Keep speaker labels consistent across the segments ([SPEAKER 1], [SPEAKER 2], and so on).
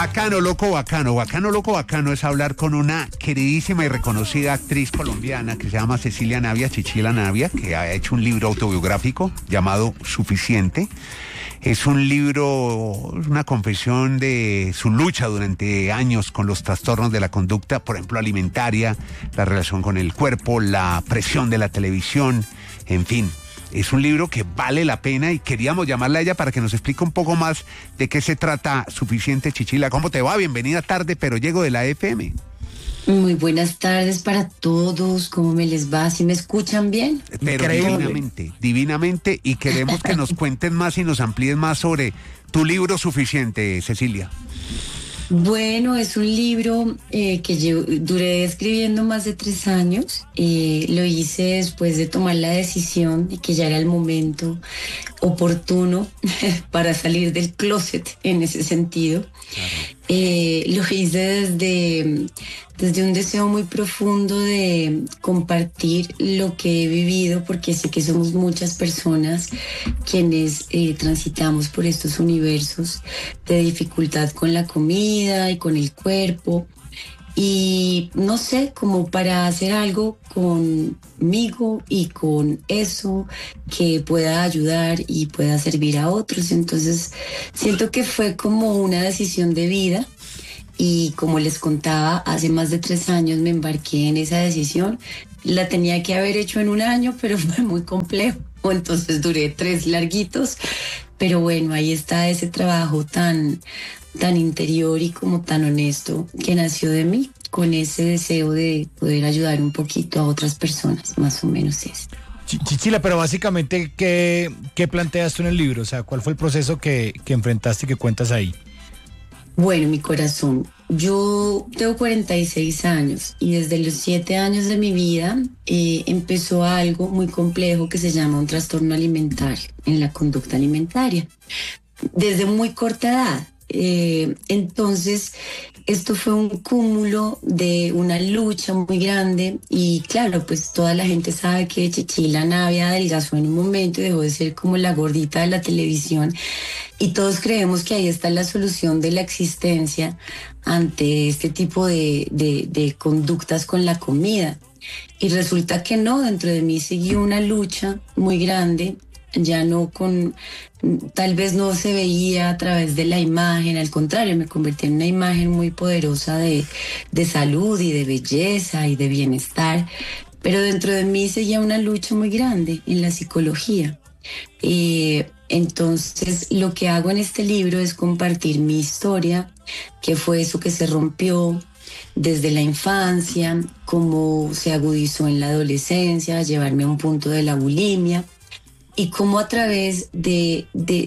[SPEAKER 1] Bacano, loco, bacano. Bacano, loco, bacano es hablar con una queridísima y reconocida actriz colombiana que se llama Cecilia Navia, Chichila Navia, que ha hecho un libro autobiográfico llamado Suficiente. Es un libro, una confesión de su lucha durante años con los trastornos de la conducta, por ejemplo, alimentaria, la relación con el cuerpo, la presión de la televisión, en fin. Es un libro que vale la pena y queríamos llamarla a ella para que nos explique un poco más de qué se trata Suficiente, Chichila. ¿Cómo te va? Bienvenida tarde, pero llego de la FM.
[SPEAKER 2] Muy buenas tardes para todos. ¿Cómo me les va? ¿Sí me escuchan bien?
[SPEAKER 1] Pero divinamente, y queremos que nos cuenten más y nos amplíes más sobre tu libro Suficiente, Cecilia.
[SPEAKER 2] Bueno, es un libro que duré escribiendo más de 3 años. Lo hice después de tomar la decisión de que ya era el momento oportuno para salir del closet en ese sentido. Claro. Lo hice desde un deseo muy profundo de compartir lo que he vivido, porque sé que somos muchas personas quienes transitamos por estos universos de dificultad con la comida y con el cuerpo. Y no sé, como para hacer algo conmigo y con eso que pueda ayudar y pueda servir a otros. Entonces siento que fue como una decisión de vida. Y como les contaba, hace más de 3 años me embarqué en esa decisión. La tenía que haber hecho en 1 año, pero fue muy complejo. Entonces duré 3 larguitos. Pero bueno, ahí está ese trabajo tan interior y como tan honesto que nació de mí, con ese deseo de poder ayudar un poquito a otras personas, más o menos es.
[SPEAKER 3] Chichila, pero básicamente, ¿qué planteas tú en el libro? O sea, ¿cuál fue el proceso que enfrentaste y que cuentas ahí?
[SPEAKER 2] Bueno, mi corazón, yo tengo 46 años y desde los 7 años de mi vida empezó algo muy complejo que se llama un trastorno alimentario en la conducta alimentaria, desde muy corta edad. Entonces, esto fue un cúmulo de una lucha muy grande y claro, pues toda la gente sabe que Chichila Navia adelgazó en un momento y dejó de ser como la gordita de la televisión y todos creemos que ahí está la solución de la existencia ante este tipo de conductas con la comida. Y resulta que no, dentro de mí siguió una lucha muy grande, ya no tal vez no se veía a través de la imagen, al contrario, me convertí en una imagen muy poderosa de salud y de belleza y de bienestar, pero dentro de mí seguía una lucha muy grande en la psicología. Entonces lo que hago en este libro es compartir mi historia, que fue eso que se rompió desde la infancia, cómo se agudizó en la adolescencia, llevarme a un punto de la bulimia, y cómo a través de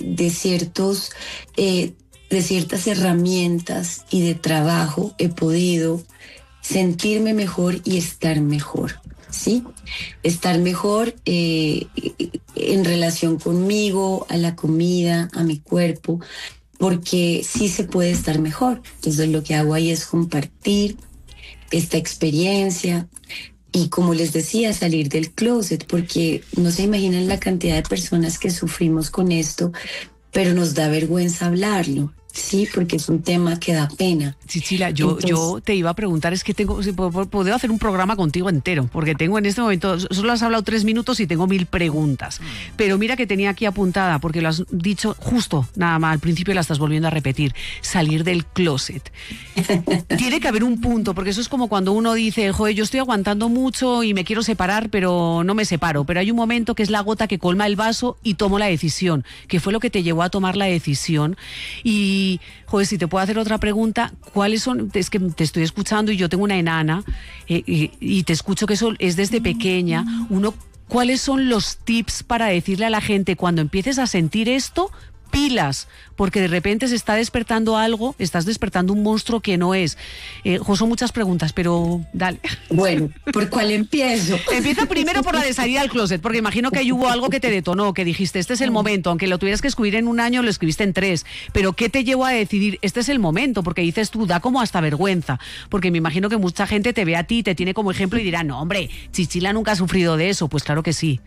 [SPEAKER 2] ciertas herramientas y de trabajo he podido sentirme mejor y estar mejor, ¿sí? Estar mejor en relación conmigo, a la comida, a mi cuerpo, porque sí se puede estar mejor. Entonces lo que hago ahí es compartir esta experiencia. Y como les decía, salir del closet, porque no se imaginan la cantidad de personas que sufrimos con esto, pero nos da vergüenza hablarlo, sí, porque es un tema que da pena.
[SPEAKER 4] Chichila, yo te iba a preguntar, es que puedo hacer un programa contigo entero, porque tengo en este momento, solo has hablado 3 minutos y tengo 1000 preguntas, pero mira que tenía aquí apuntada, porque lo has dicho justo, nada más, al principio la estás volviendo a repetir, salir del closet. Tiene que haber un punto, porque eso es como cuando uno dice, joder, yo estoy aguantando mucho y me quiero separar, pero no me separo, pero hay un momento que es la gota que colma el vaso y tomo la decisión, que fue lo que te llevó a tomar la decisión. Y, joder, si te puedo hacer otra pregunta, ¿cuáles son? Es que te estoy escuchando y yo tengo una enana y te escucho que eso es desde pequeña. ¿Cuáles son los tips para decirle a la gente cuando empieces a sentir esto? Pilas, porque de repente se está despertando algo, estás despertando un monstruo que no es. Son muchas preguntas, pero dale.
[SPEAKER 2] Bueno, ¿por cuál empiezo?
[SPEAKER 4] Empieza primero por la de salir al closet, porque imagino que ahí hubo algo que te detonó, que dijiste, este es el momento, aunque lo tuvieras que escribir en 1 año, lo escribiste en 3, pero ¿qué te llevó a decidir, este es el momento? Porque dices tú, da como hasta vergüenza, porque me imagino que mucha gente te ve a ti, te tiene como ejemplo y dirá, no hombre, Chichila nunca ha sufrido de eso. Pues claro que sí.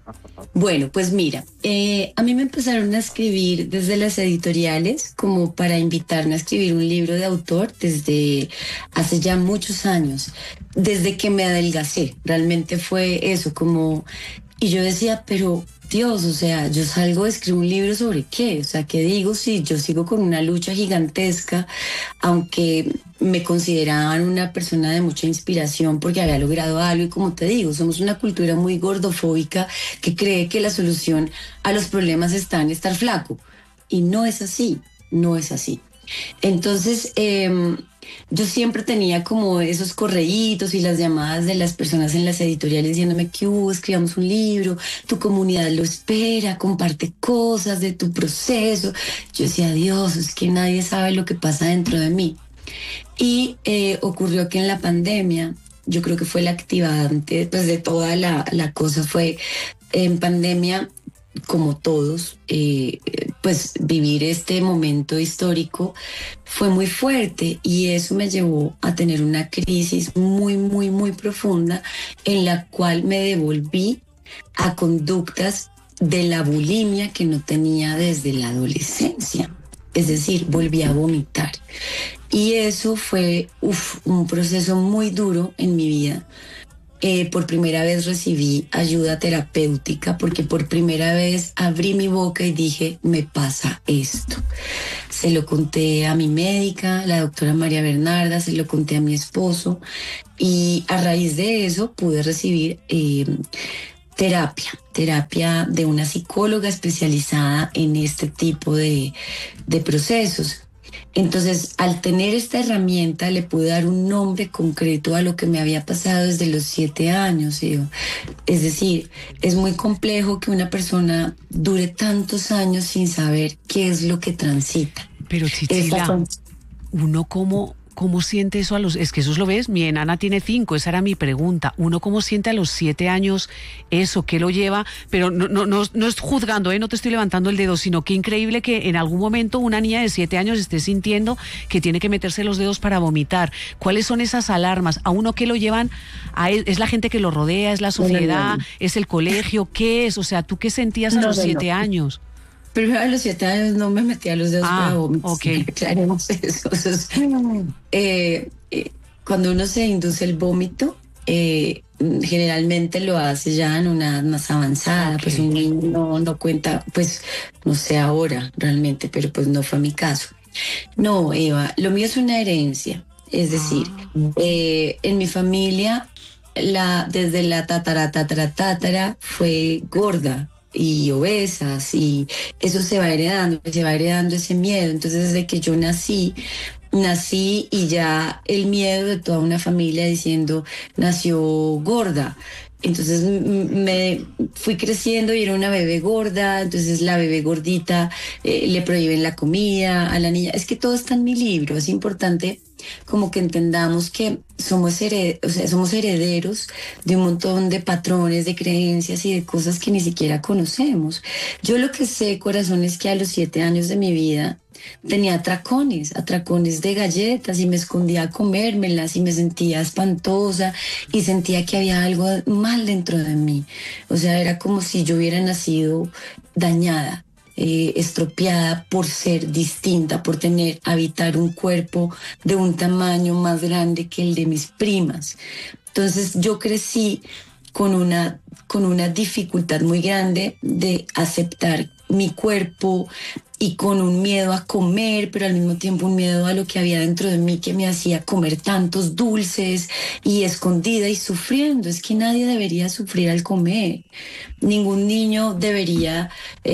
[SPEAKER 2] Bueno, pues mira, a mí me empezaron a escribir desde las editoriales como para invitarme a escribir un libro de autor desde hace ya muchos años, desde que me adelgacé. Realmente fue eso, como... Y yo decía, pero Dios, o sea, yo salgo a escribir un libro sobre qué, o sea, ¿qué digo si yo sigo con una lucha gigantesca, aunque me consideraban una persona de mucha inspiración porque había logrado algo y como te digo, somos una cultura muy gordofóbica que cree que la solución a los problemas está en estar flaco y no es así, no es así. Entonces, yo siempre tenía como esos correitos y las llamadas de las personas en las editoriales diciéndome que escribamos un libro, tu comunidad lo espera, comparte cosas de tu proceso. Yo decía, Dios, es que nadie sabe lo que pasa dentro de mí. Y ocurrió que en la pandemia, yo creo que fue el activante pues, de toda la cosa, fue en pandemia como todos, pues vivir este momento histórico fue muy fuerte y eso me llevó a tener una crisis muy, muy, muy profunda en la cual me devolví a conductas de la bulimia que no tenía desde la adolescencia. Es decir, volví a vomitar. Y eso fue un proceso muy duro en mi vida. Por primera vez recibí ayuda terapéutica porque por primera vez abrí mi boca y dije, me pasa esto. Se lo conté a mi médica, la doctora María Bernarda, se lo conté a mi esposo y a raíz de eso pude recibir terapia de una psicóloga especializada en este tipo de procesos. Entonces, al tener esta herramienta, le pude dar un nombre concreto a lo que me había pasado desde los 7 años. ¿Sí? Es decir, es muy complejo que una persona dure tantos años sin saber qué es lo que transita.
[SPEAKER 4] Pero Chichila, uno ¿cómo siente eso a los...? Es que eso lo ves, mi enana tiene 5, esa era mi pregunta. ¿Uno cómo siente a los 7 años eso? ¿Qué lo lleva? Pero no es juzgando, no te estoy levantando el dedo, sino que increíble que en algún momento una niña de 7 años esté sintiendo que tiene que meterse los dedos para vomitar. ¿Cuáles son esas alarmas? ¿A uno qué lo llevan? ¿Es la gente que lo rodea? ¿Es la sociedad?
[SPEAKER 2] No.
[SPEAKER 4] ¿Es el colegio? ¿Qué es? O sea, ¿tú qué sentías a los 7 años?
[SPEAKER 2] Primero a los 7 años no me metía los dedos para vomitar.
[SPEAKER 4] Ok.
[SPEAKER 2] Aclaremos eso. Cuando uno se induce el vómito, generalmente lo hace ya en una edad más avanzada. Okay. Pues un niño no cuenta, pues no sé ahora realmente, pero pues no fue mi caso. No, Eva, lo mío es una herencia. Es decir, en mi familia, desde la tatara fue gorda y obesas y eso se va heredando ese miedo. Entonces desde que yo nací y ya el miedo de toda una familia diciendo nació gorda. Entonces me fui creciendo y era una bebé gorda, entonces la bebé gordita le prohíben la comida a la niña. Es que todo está en mi libro, es importante como que entendamos que somos herederos de un montón de patrones, de creencias y de cosas que ni siquiera conocemos. Yo lo que sé, corazón, es que a los 7 años de mi vida tenía atracones de galletas y me escondía a comérmelas y me sentía espantosa y sentía que había algo mal dentro de mí. O sea, era como si yo hubiera nacido dañada. Estropeada por ser distinta, por habitar un cuerpo de un tamaño más grande que el de mis primas. Entonces yo crecí con una dificultad muy grande de aceptar mi cuerpo y con un miedo a comer, pero al mismo tiempo un miedo a lo que había dentro de mí que me hacía comer tantos dulces y escondida y sufriendo. Es que nadie debería sufrir al comer. Ningún niño debería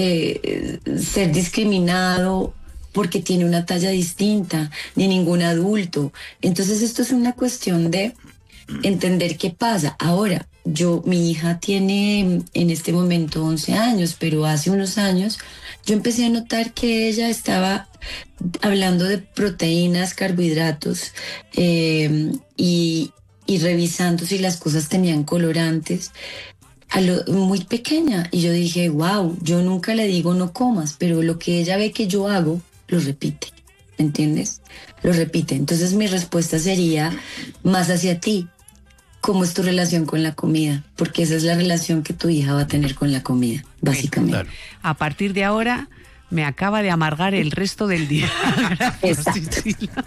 [SPEAKER 2] ser discriminado porque tiene una talla distinta, ni ningún adulto. Entonces esto es una cuestión de entender qué pasa. Ahora, mi hija tiene en este momento 11 años, pero hace unos años yo empecé a notar que ella estaba hablando de proteínas, carbohidratos y revisando si las cosas tenían colorantes muy pequeña. Y yo dije, wow, yo nunca le digo no comas, pero lo que ella ve que yo hago, lo repite. ¿Entiendes? Lo repite. Entonces mi respuesta sería más hacia ti. cómo es tu relación con la comida, porque esa es la relación que tu hija va a tener con la comida, básicamente.
[SPEAKER 3] Claro.
[SPEAKER 4] A partir de ahora me acaba de amargar el resto del día. Gracias, Chichila.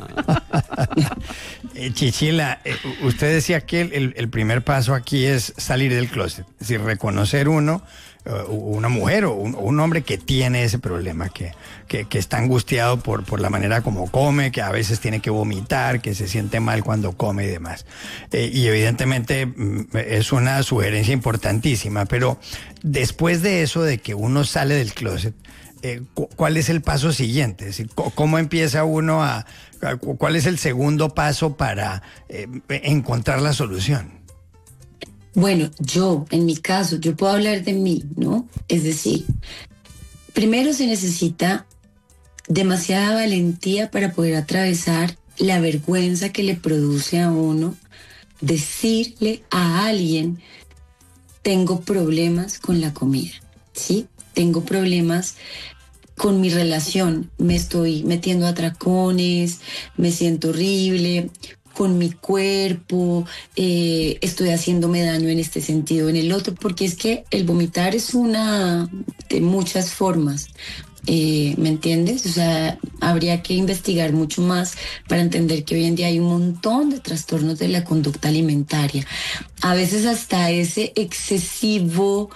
[SPEAKER 5] Chichila, usted decía que el primer paso aquí es salir del closet, es decir, reconocer una mujer o un hombre que tiene ese problema, que está angustiado por la manera como come, que a veces tiene que vomitar, que se siente mal cuando come y demás. Y evidentemente es una sugerencia importantísima, pero después de eso, de que uno sale del closet, ¿cuál es el paso siguiente? Es decir, ¿cómo empieza uno cuál es el segundo paso para encontrar la solución?
[SPEAKER 2] Bueno, en mi caso, yo puedo hablar de mí, ¿no? Es decir, primero se necesita demasiada valentía para poder atravesar la vergüenza que le produce a uno decirle a alguien, tengo problemas con la comida, ¿sí? Tengo problemas con mi relación, me estoy metiendo a atracones, me siento horrible con mi cuerpo, estoy haciéndome daño en este sentido, en el otro, porque es que el vomitar es una de muchas formas. ¿Me entiendes? O sea, habría que investigar mucho más para entender que hoy en día hay un montón de trastornos de la conducta alimentaria. A veces hasta ese excesivo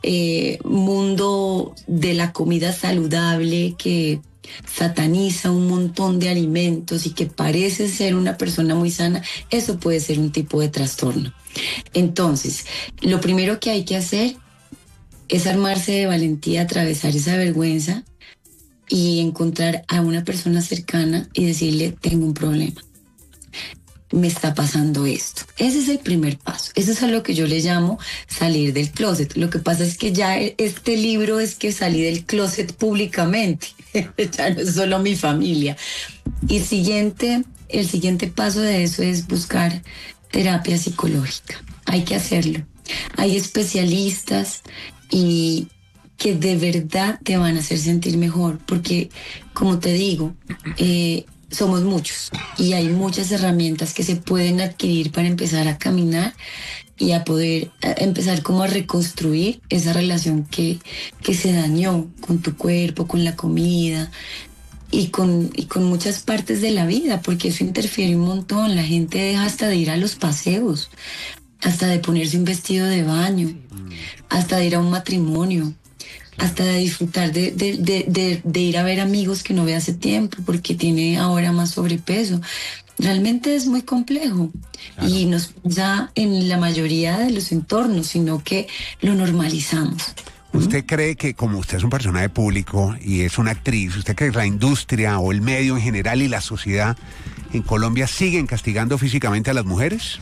[SPEAKER 2] mundo de la comida saludable que sataniza un montón de alimentos y que parece ser una persona muy sana, eso puede ser un tipo de trastorno. Entonces, lo primero que hay que hacer es armarse de valentía, atravesar esa vergüenza y encontrar a una persona cercana y decirle, tengo un problema, me está pasando esto. Ese es el primer paso. Eso es a lo que yo le llamo salir del closet. Lo que pasa es que ya este libro es que salí del closet públicamente. Ya no es solo mi familia. Y el siguiente paso de eso es buscar terapia psicológica. Hay que hacerlo. Hay especialistas y que de verdad te van a hacer sentir mejor, porque, como te digo, somos muchos y hay muchas herramientas que se pueden adquirir para empezar a caminar y a poder empezar como a reconstruir esa relación que se dañó con tu cuerpo, con la comida y con muchas partes de la vida, porque eso interfiere un montón. La gente deja hasta de ir a los paseos, hasta de ponerse un vestido de baño, hasta de ir a un matrimonio, hasta de disfrutar de ir a ver amigos que no ve hace tiempo porque tiene ahora más sobrepeso. Realmente es muy complejo. Claro. Y nos pasa en la mayoría de los entornos, sino que lo normalizamos.
[SPEAKER 1] ¿Usted cree que, como usted es un personaje público y es una actriz, usted cree que la industria o el medio en general y la sociedad en Colombia siguen castigando físicamente a las mujeres?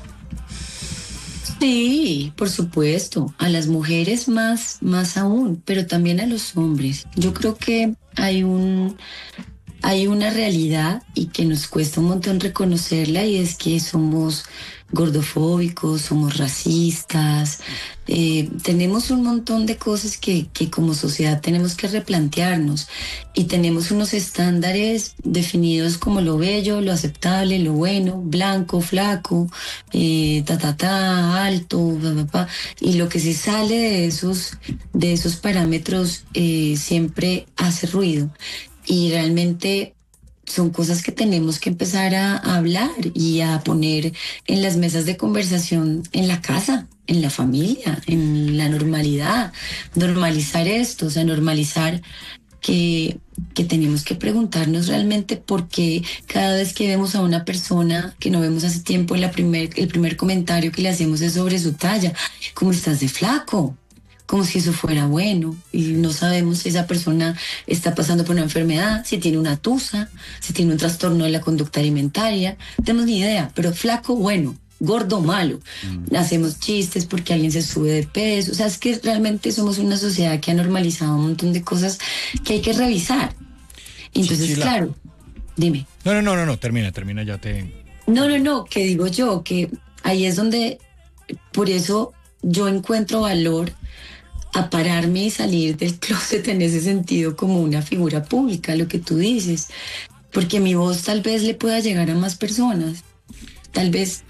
[SPEAKER 2] Sí, por supuesto, a las mujeres más aún, pero también a los hombres. Yo creo que hay una realidad y que nos cuesta un montón reconocerla, y es que somos gordofóbicos, somos racistas, tenemos un montón de cosas que como sociedad tenemos que replantearnos, y tenemos unos estándares definidos como lo bello, lo aceptable, lo bueno, blanco, flaco, alto, y lo que se sale de esos parámetros siempre hace ruido. Y realmente son cosas que tenemos que empezar a hablar y a poner en las mesas de conversación en la casa, en la familia, en la normalidad. Normalizar esto, o sea, normalizar que tenemos que preguntarnos realmente por qué cada vez que vemos a una persona que no vemos hace tiempo, el primer comentario que le hacemos es sobre su talla. ¿Cómo estás de flaco? Como si eso fuera bueno, y no sabemos si esa persona está pasando por una enfermedad, si tiene una tusa, si tiene un trastorno de la conducta alimentaria. No tenemos ni idea, pero flaco, bueno, gordo, malo. Hacemos chistes porque alguien se sube de peso. O sea, es que realmente somos una sociedad que ha normalizado un montón de cosas que hay que revisar. Entonces, Chichila, claro, dime.
[SPEAKER 3] No, termina, ya te...
[SPEAKER 2] No, que digo yo, que ahí es donde, por eso yo encuentro valor a pararme y salir del closet en ese sentido como una figura pública, lo que tú dices, porque mi voz tal vez le pueda llegar a más personas, tal vez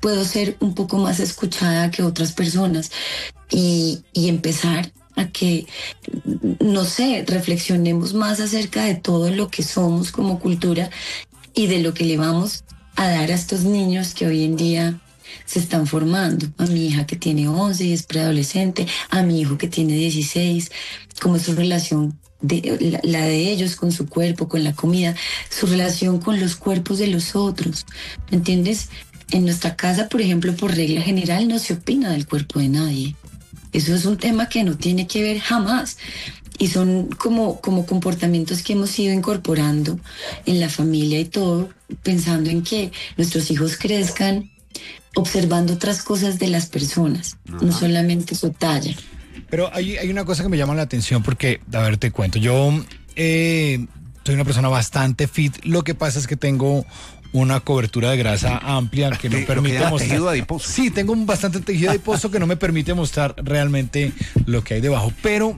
[SPEAKER 2] puedo ser un poco más escuchada que otras personas y empezar a que, no sé, reflexionemos más acerca de todo lo que somos como cultura y de lo que le vamos a dar a estos niños que hoy en día se están formando. A mi hija que tiene 11 y es preadolescente, a mi hijo que tiene 16, cómo es su relación, la de ellos con su cuerpo, con la comida, su relación con los cuerpos de los otros, ¿me entiendes? En nuestra casa, por ejemplo, por regla general, no se opina del cuerpo de nadie. Eso es un tema que no tiene que ver jamás. Y son como comportamientos que hemos ido incorporando en la familia y todo, pensando en que nuestros hijos crezcan observando otras cosas de las personas, no solamente su talla.
[SPEAKER 3] Pero hay una cosa que me llama la atención porque, a ver, te cuento, yo soy una persona bastante fit, lo que pasa es que tengo una cobertura de grasa amplia que no permite mostrar.
[SPEAKER 1] Tejido adiposo.
[SPEAKER 3] Sí, tengo bastante tejido adiposo que no me permite mostrar realmente lo que hay debajo. Pero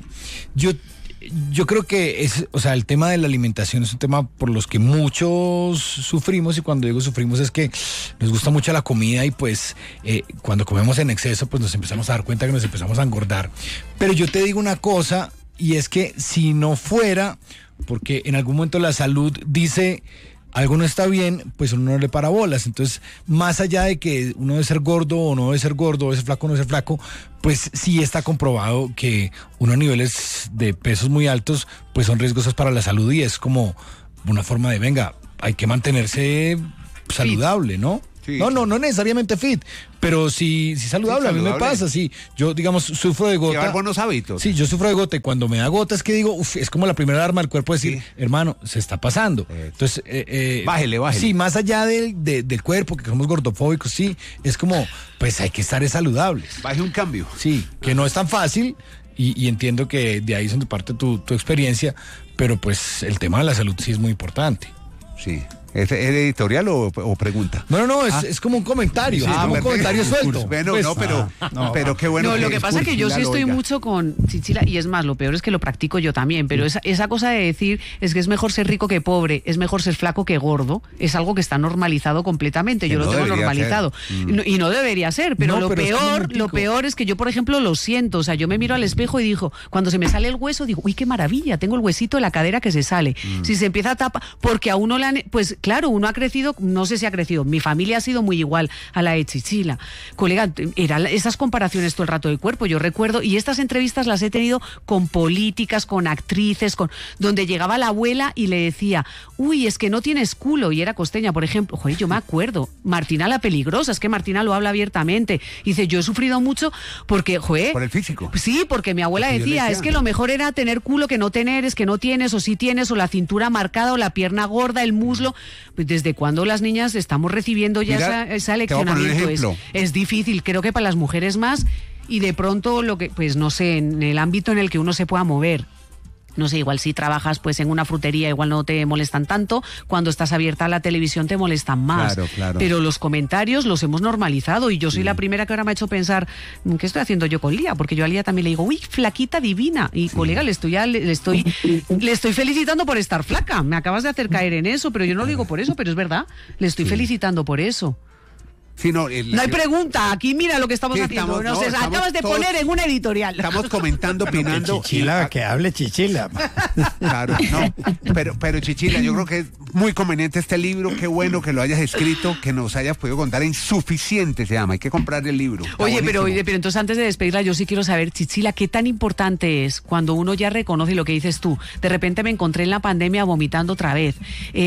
[SPEAKER 3] yo creo que el tema de la alimentación es un tema por los que muchos sufrimos, y cuando digo sufrimos es que nos gusta mucho la comida y pues cuando comemos en exceso pues nos empezamos a dar cuenta que nos empezamos a engordar. Pero yo te digo una cosa, y es que si no fuera porque en algún momento la salud dice algo no está bien, pues uno no le para bolas. Entonces, más allá de que uno debe ser gordo o no debe ser gordo, debe ser flaco o no debe ser flaco, pues sí está comprobado que unos niveles de pesos muy altos pues son riesgosos para la salud, y es como una forma de, venga, hay que mantenerse saludable, ¿no?
[SPEAKER 1] Sí.
[SPEAKER 3] No necesariamente fit, pero sí saludable. A mí me pasa, sí. Yo, digamos, sufro de gota.
[SPEAKER 1] Llevar buenos hábitos.
[SPEAKER 3] Sí, yo sufro de gota, y cuando me da gota es que digo, es como la primera alarma del cuerpo decir, hermano, se está pasando. Entonces,
[SPEAKER 1] bájele.
[SPEAKER 3] Sí, más allá del cuerpo, que somos gordofóbicos, sí, es como, pues hay que estar saludables.
[SPEAKER 1] Baje un cambio.
[SPEAKER 3] Sí, que no es tan fácil, y entiendo que de ahí es donde parte tu experiencia, pero pues el tema de la salud sí es muy importante.
[SPEAKER 1] Sí. ¿Es editorial o pregunta?
[SPEAKER 3] No, es como un comentario, como un comentario suelto.
[SPEAKER 1] Bueno,
[SPEAKER 3] pues,
[SPEAKER 1] pero qué bueno.
[SPEAKER 4] No, lo que pasa es que yo sí estoy mucho con Chichila, y es más, lo peor es que lo practico yo también, pero esa cosa de decir es que es mejor ser rico que pobre, es mejor ser flaco que gordo, es algo que está normalizado completamente, yo lo tengo normalizado. Y no debería ser, pero lo peor es que yo, por ejemplo, lo siento, o sea, yo me miro al espejo y digo, cuando se me sale el hueso, digo, uy, qué maravilla, tengo el huesito de la cadera que se sale. Si se empieza a tapar, porque a uno pues claro, uno ha crecido, no sé si ha crecido, mi familia ha sido muy igual a la de Chichila. Colega, eran esas comparaciones todo el rato del cuerpo, yo recuerdo, y estas entrevistas las he tenido con políticas, con actrices, donde llegaba la abuela y le decía, uy, es que no tienes culo, y era costeña, por ejemplo. Joder, yo me acuerdo, Martina la peligrosa, es que Martina lo habla abiertamente, y dice, yo he sufrido mucho porque, joder...
[SPEAKER 1] Por el físico.
[SPEAKER 4] Sí, porque mi abuela decía, es que lo mejor era tener culo que no tener, es que no tienes, o sí tienes, o la cintura marcada, o la pierna gorda, el muslo. Pues, ¿desde cuándo las niñas estamos recibiendo ya ese aleccionamiento? Es difícil, creo que para las mujeres más, y de pronto lo que, pues no sé, en el ámbito en el que uno se pueda mover. No sé, igual si trabajas pues en una frutería igual no te molestan tanto, cuando estás abierta a la televisión te molestan más.
[SPEAKER 1] Claro.
[SPEAKER 4] Pero los comentarios los hemos normalizado, y yo soy la primera que ahora me ha hecho pensar, ¿qué estoy haciendo yo con Lía? Porque yo a Lía también le digo, uy, flaquita divina, y colega, le estoy felicitando por estar flaca, me acabas de hacer caer en eso, pero yo no lo digo por eso, pero es verdad, le estoy felicitando por eso.
[SPEAKER 1] Sí, no
[SPEAKER 4] hay pregunta, aquí mira lo que estamos haciendo. Acabas de poner en una editorial.
[SPEAKER 1] Estamos comentando, opinando.
[SPEAKER 5] Chichila, que hable Chichila.
[SPEAKER 1] Claro, no. Pero Chichila, yo creo que es muy conveniente este libro. Qué bueno que lo hayas escrito, que nos hayas podido contar. Insuficiente se llama. Hay que comprar el libro.
[SPEAKER 4] Oye, pero entonces antes de despedirla, yo sí quiero saber, Chichila, ¿qué tan importante es cuando uno ya reconoce lo que dices tú? De repente me encontré en la pandemia vomitando otra vez.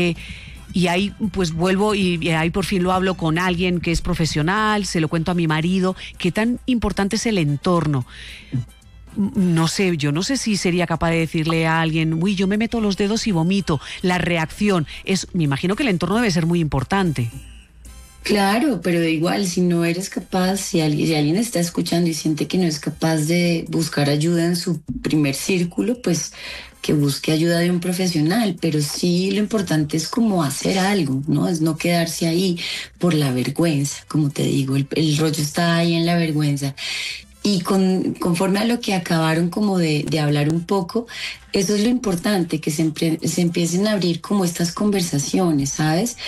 [SPEAKER 4] Y ahí pues vuelvo y ahí por fin lo hablo con alguien que es profesional, se lo cuento a mi marido. ¿Qué tan importante es el entorno? No sé, yo no sé si sería capaz de decirle a alguien, uy, yo me meto los dedos y vomito. La reacción me imagino que el entorno debe ser muy importante.
[SPEAKER 2] Claro, pero igual, si no eres capaz, si alguien está escuchando y siente que no es capaz de buscar ayuda en su primer círculo, pues que busque ayuda de un profesional, pero sí lo importante es como hacer algo, ¿no? Es no quedarse ahí por la vergüenza, como te digo, el rollo está ahí en la vergüenza. Y conforme a lo que acabaron como de hablar un poco, eso es lo importante, que se empiecen a abrir como estas conversaciones, ¿sabes?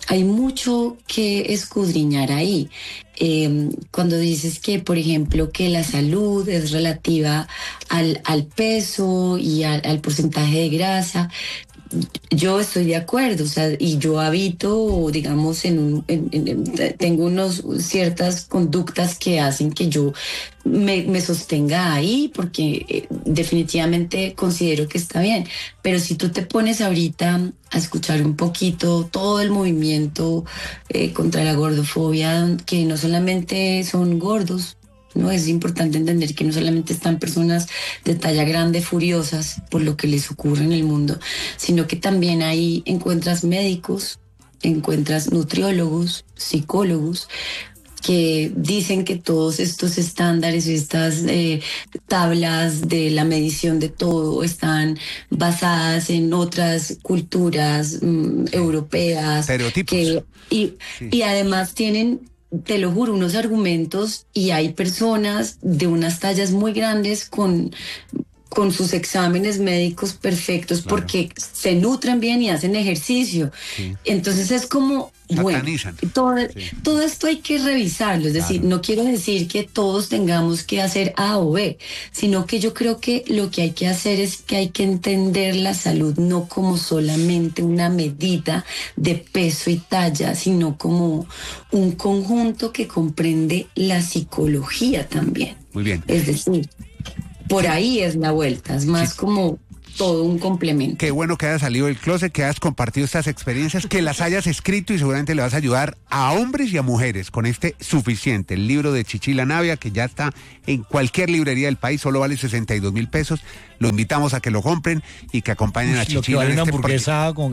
[SPEAKER 2] hay mucho que escudriñar ahí. Cuando dices que, por ejemplo, que la salud es relativa al peso y al porcentaje de grasa, yo estoy de acuerdo, o sea, y yo habito, digamos, tengo ciertas conductas que hacen que yo me sostenga ahí, porque definitivamente considero que está bien. Pero si tú te pones ahorita a escuchar un poquito todo el movimiento contra la gordofobia, que no solamente son gordos, no, es importante entender que no solamente están personas de talla grande furiosas por lo que les ocurre en el mundo, sino que también ahí encuentras médicos, encuentras nutriólogos, psicólogos, que dicen que todos estos estándares, estas tablas de la medición de todo están basadas en otras culturas europeas.
[SPEAKER 1] Estereotipos.
[SPEAKER 2] Y además tienen, te lo juro, unos argumentos, y hay personas de unas tallas muy grandes con sus exámenes médicos perfectos, claro, porque se nutren bien y hacen ejercicio. Sí. Entonces es como,
[SPEAKER 1] satanizan.
[SPEAKER 2] Bueno, todo esto hay que revisarlo. Es decir, no quiero decir que todos tengamos que hacer A o B, sino que yo creo que lo que hay que hacer es que hay que entender la salud no como solamente una medida de peso y talla, sino como un conjunto que comprende la psicología también.
[SPEAKER 1] Muy bien.
[SPEAKER 2] Es decir, por ahí es la vuelta, es más como todo un complemento.
[SPEAKER 1] Qué bueno que hayas salido del closet, que hayas compartido estas experiencias, que las hayas escrito, y seguramente le vas a ayudar a hombres y a mujeres con este Suficiente, el libro de Chichila Navia, que ya está en cualquier librería del país, solo vale 62,000 pesos. Lo invitamos a que lo compren y que acompañen a Chichila.
[SPEAKER 3] Lo que vale una hamburguesa con...
[SPEAKER 1] No,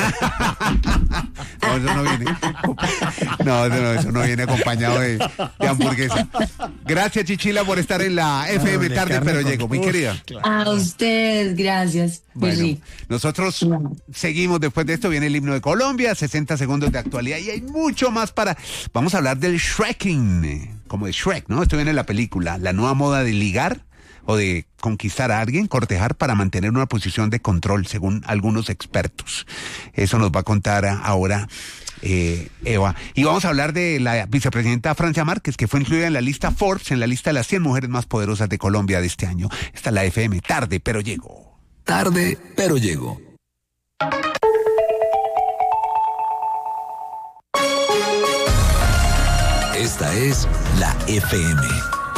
[SPEAKER 1] eso no viene. No, eso no viene acompañado de hamburguesa. Gracias, Chichila, por estar en la FM Tarde, pero llego, mi querida.
[SPEAKER 2] Claro. A usted, gracias.
[SPEAKER 1] Bueno, nosotros seguimos. Después de esto viene el himno de Colombia, 60 segundos de actualidad, y hay mucho más vamos a hablar del Shreking, como de Shrek, ¿no? Esto viene en la película, la nueva moda de ligar o de conquistar a alguien, cortejar para mantener una posición de control, según algunos expertos. Eso nos va a contar ahora Eva. Y vamos a hablar de la vicepresidenta Francia Márquez, que fue incluida en la lista Forbes, en la lista de las 100 mujeres más poderosas de Colombia de este año. Esta es la FM Tarde, pero llego.
[SPEAKER 6] Tarde, pero llego. Esta es la FM.